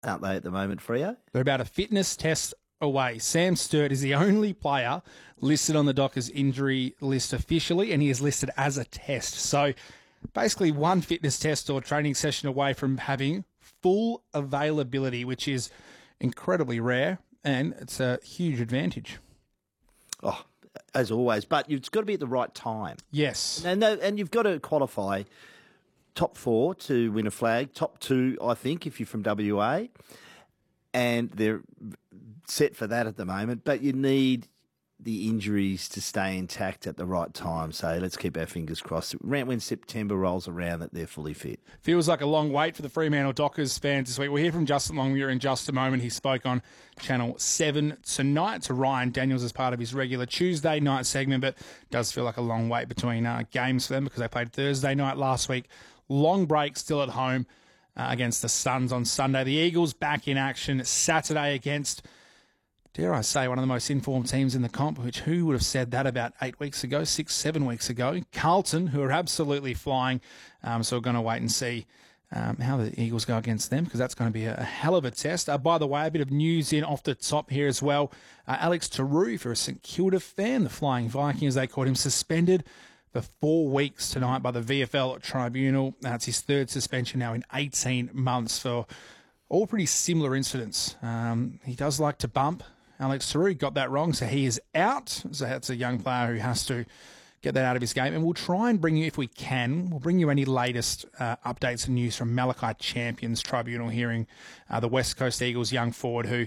aren't they, at the moment, Freo? They're about a fitness test away. Sam Sturt is the only player listed on the Dockers injury list officially, and he is listed as a test. So basically one fitness test or training session away from having full availability, which is incredibly rare, and it's a huge advantage. Oh, as always. But it's got to be at the right time. Yes. And you've got to qualify top 4 to win a flag, top 2, I think, if you're from WA. And they're set for that at the moment. But you need the injuries to stay intact at the right time. So let's keep our fingers crossed. When September rolls around, that they're fully fit. Feels like a long wait for the Fremantle Dockers fans this week. We'll hear from Justin Longmuir in just a moment. He spoke on Channel 7 tonight to Ryan Daniels as part of his regular Tuesday night segment, but it does feel like a long wait between games for them because they played Thursday night last week. Long break still at home against the Suns on Sunday. The Eagles back in action Saturday against, dare I say, one of the most informed teams in the comp, which who would have said that about 8 weeks ago, 7 weeks ago? Carlton, who are absolutely flying. So we're going to wait and see how the Eagles go against them, because that's going to be a hell of a test. By the way, a bit of news in off the top here as well. Alex Tarou, if you're a St Kilda fan, the Flying Viking, as they called him, suspended for 4 weeks tonight by the VFL Tribunal. That's his third suspension now in 18 months for all pretty similar incidents. He does like to bump. Alex Tarou got that wrong, so he is out. So that's a young player who has to get that out of his game. And we'll try and bring you, if we can, we'll bring you any latest updates and news from Malachi Champions Tribunal hearing, the West Coast Eagles young forward who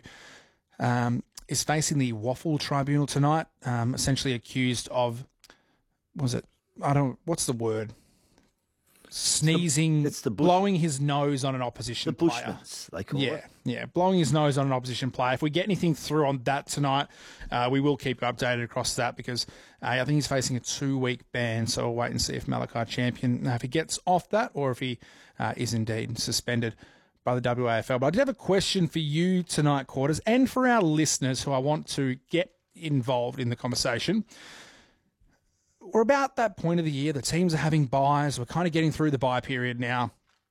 is facing the Waffle Tribunal tonight, essentially accused of, what's the word? Sneezing, blowing his nose on an opposition player. The Bushmans, they call it. Yeah, blowing his nose on an opposition player. If we get anything through on that tonight, we will keep you updated across that, because I think he's facing a 2-week ban, so we'll wait and see if Malachi Champion, if he gets off that or if he is indeed suspended by the WAFL. But I did have a question for you tonight, Quarters, and for our listeners who I want to get involved in the conversation. We're about that point of the year. The teams are having buys. We're kind of getting through the buy period now.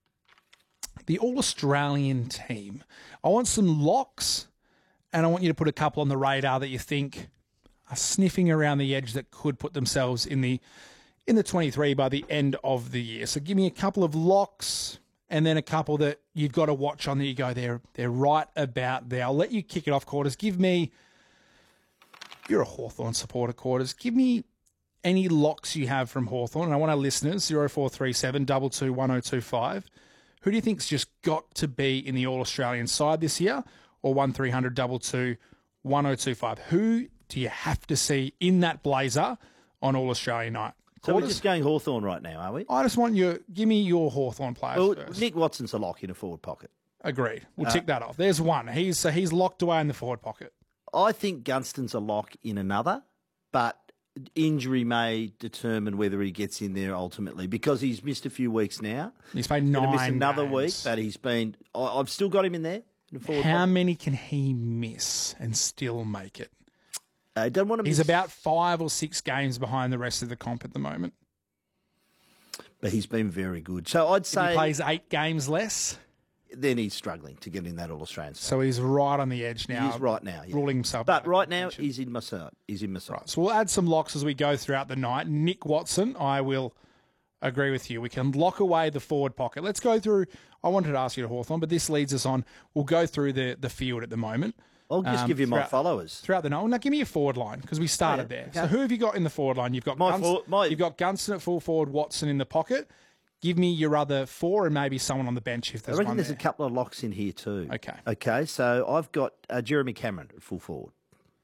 The All-Australian team. I want some locks, and I want you to put a couple on the radar that you think are sniffing around the edge that could put themselves in the 23 by the end of the year. So give me a couple of locks, and then a couple that you've got to watch on that you go, they're right about there. I'll let you kick it off, Quarters. Give me, you're a Hawthorn supporter, Quarters. Give me any locks you have from Hawthorn. And I want our listeners, 0437 22 1025. Who do you think's just got to be in the All-Australian side this year? Or 1300 22 1025. Who do you have to see in that blazer on All-Australian night? So we're just going Hawthorn right now, are we? I just want you, give me your Hawthorn players first. Nick Watson's a lock in a forward pocket. Agreed. We'll tick that off. There's one. He's locked away in the forward pocket. I think Gunston's a lock in another, but injury may determine whether he gets in there ultimately, because he's missed a few weeks now. He's played 9 miss another games. week, but he's been. I've still got him in there. How many can he miss and still make it? Don't want to. He's about 5 or 6 games behind the rest of the comp at the moment. But he's been very good. So I'd say if he plays 8 games less, then he's struggling to get in that All-Australian side. So he's right on the edge now. He is right now, yeah. Ruling himself. But right now, he's in my side. Right, so we'll add some locks as we go throughout the night. Nick Watson, I will agree with you. We can lock away the forward pocket. Let's go through. I wanted to ask you to Hawthorn, but this leads us on. We'll go through the field at the moment. I'll just give you my followers. Throughout the night. Now, give me your forward line, because we started there. Okay. So who have you got in the forward line? You've got you've got Gunston at full forward, Watson in the pocket. Give me your other 4 and maybe someone on the bench if there's one. I reckon there's a couple of locks in here too. Okay, so I've got Jeremy Cameron at full forward.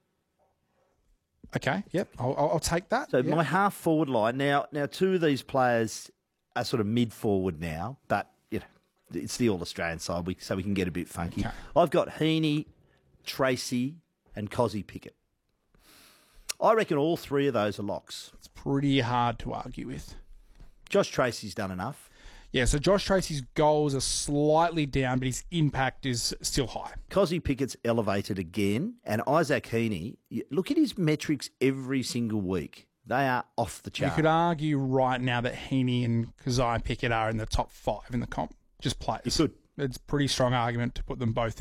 Okay, yep, I'll take that. So my half forward line, now 2 of these players are sort of mid forward now, but it's the All-Australian side, so we can get a bit funky. Okay. I've got Heaney, Tracy and Cozzy Pickett. I reckon all 3 of those are locks. It's pretty hard to argue with. Josh Tracy's done enough. Yeah, so Josh Tracy's goals are slightly down, but his impact is still high. Cozzy Pickett's elevated again, and Isaac Heaney, look at his metrics every single week. They are off the chart. You could argue right now that Heaney and Kazai Pickett are in the top 5 in the comp. Just players. It's a pretty strong argument to put them both